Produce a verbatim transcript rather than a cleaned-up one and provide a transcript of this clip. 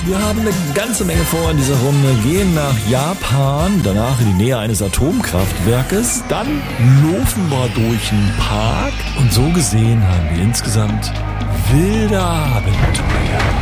Wir haben eine ganze Menge vor in dieser Runde. Gehen nach Japan, danach in die Nähe eines Atomkraftwerkes, dann laufen wir durch einen Park und so gesehen haben wir insgesamt wilde Abenteuer.